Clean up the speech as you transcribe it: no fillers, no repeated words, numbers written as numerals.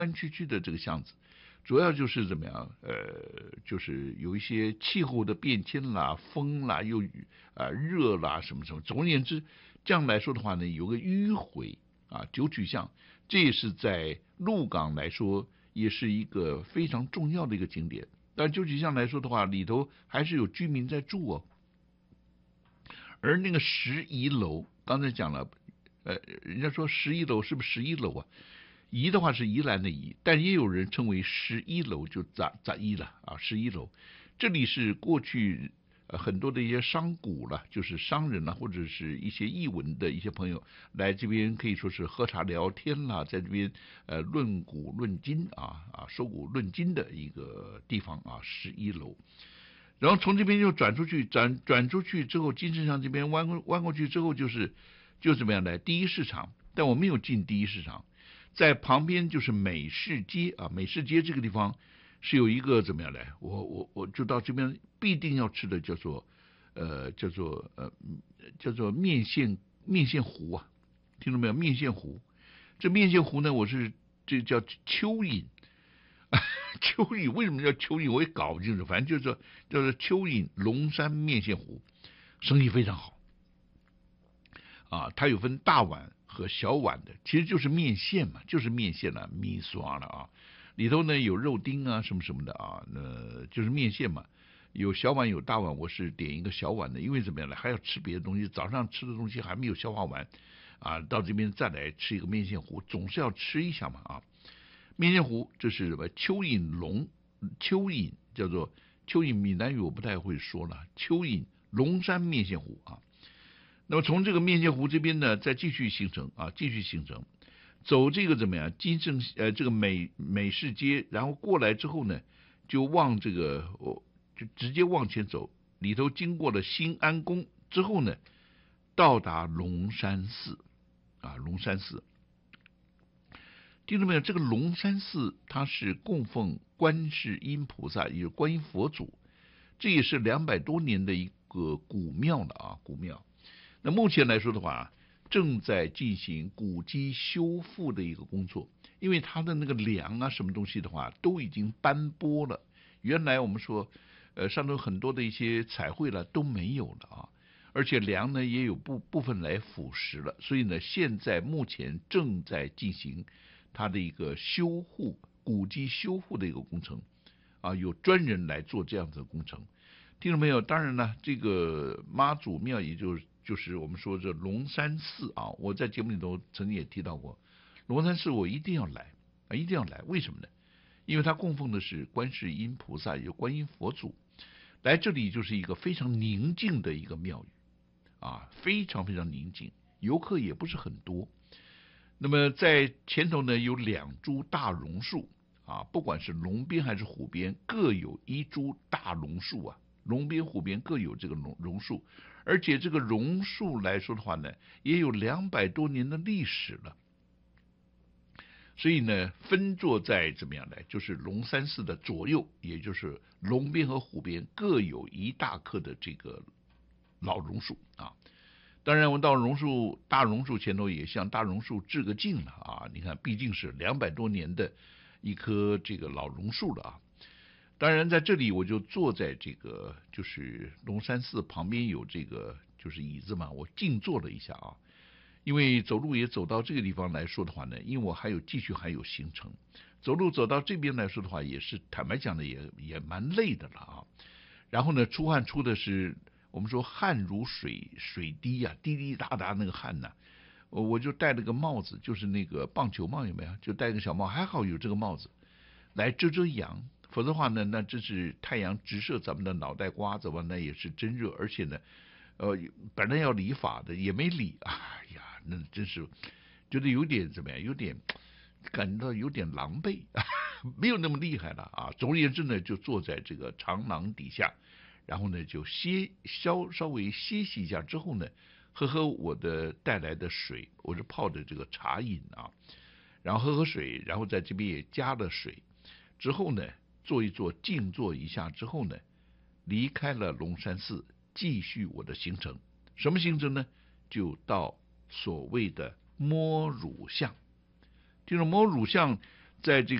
弯曲曲的这个巷子，主要就是怎么样？就是有一些气候的变迁啦，风啦，又雨热啦，什么什么。总而言之，这样来说的话呢，有个迂回九曲巷，这也是在鹿港来说，也是一个非常重要的一个景点。但九曲巷来说的话，里头还是有居民在住哦。而那个11楼，刚才讲了，人家说11楼是不是11楼啊？宜的话是宜兰的宜，但也有人称为11楼，就咋一了11楼。这里是过去很多的一些商贾了，就是商人啦，或者是一些艺文的一些朋友来这边可以说是喝茶聊天啦，在这边论古论今说古论今的一个地方11楼。然后从这边又转出去，转出去之后，金城巷这边弯过去之后，就怎么样呢？第一市场，但我没有进第一市场，在旁边就是美市街美市街这个地方是有一个怎么样呢？我就到这边必定要吃的叫做面线糊听到没有？面线糊，这面线糊呢，这叫蚯蚓。蚯蚓为什么叫蚯蚓？我也搞不清楚，反正就是说叫做蚯蚓龙山面线糊，生意非常好它有分大碗和小碗的，其实就是面线嘛，就是面线了，米刷了里头呢有肉丁什么什么的那就是面线嘛，有小碗有大碗，我是点一个小碗的，因为怎么样呢？还要吃别的东西，早上吃的东西还没有消化完到这边再来吃一个面线糊，总是要吃一下嘛面线糊这是什么？蚯蚓叫做蚯蚓，闽南语我不太会说了。蚯蚓龙山面线糊那么从这个面线糊这边呢，再继续形成走这个怎么样？这个美市街，然后过来之后呢，就往这个就直接往前走，里头经过了新安宫之后呢，到达龙山寺龙山寺。听到没有？这个龙山寺它是供奉观世音菩萨，也就是观音佛祖，这也是200多年的一个古庙了古庙。那目前来说的话，正在进行古迹修复的一个工作，因为它的那个梁什么东西的话，都已经斑驳了。原来我们说，上头很多的一些彩绘了都没有了而且梁呢也有部分来腐蚀了，所以呢，现在目前正在进行它的一个修护古迹修护的一个工程有专人来做这样子的工程，听到没有？当然呢，这个妈祖庙也就是我们说这龙山寺我在节目里头曾经也提到过，龙山寺我一定要来一定要来，为什么呢？因为它供奉的是观世音菩萨，也就观音佛祖，来这里就是一个非常宁静的一个庙宇非常非常宁静，游客也不是很多。那么在前头呢有2株大榕树不管是龙边还是虎边，各有1株大榕树龙边虎边各有这个榕树，而且这个榕树来说的话呢，也有200多年的历史了。所以呢，分坐在怎么样呢？就是龙山寺的左右，也就是龙边和虎边各有1大棵的这个老榕树当然，我到大榕树前头也向大榕树致个敬了你看，毕竟是200多年的一棵这个老榕树了当然，在这里我就坐在这个就是龙山寺旁边有这个就是椅子嘛，我静坐了一下因为走路也走到这个地方来说的话呢，因为我继续还有行程，走路走到这边来说的话，也是坦白讲的也蛮累的了然后呢，出汗出的是我们说汗如水滴滴滴答答那个汗我就戴了个帽子，就是那个棒球帽，有没有？就戴个小帽，还好有这个帽子来遮阳，否则的话呢，那真是太阳直射咱们的脑袋瓜子那也是真热，而且呢本来要理发的也没理，哎呀，那真是觉得有点怎么样，有点感到有点狼狈没有那么厉害了总而言之呢，就坐在这个长廊底下，然后呢就稍微歇息一下之后呢，喝我的带来的水，我是泡的这个茶饮然后喝水，然后在这边也加了水，之后呢坐一坐，静坐一下之后呢，离开了龙山寺，继续我的行程。什么行程呢？就到所谓的摸乳巷。这种摸乳巷在这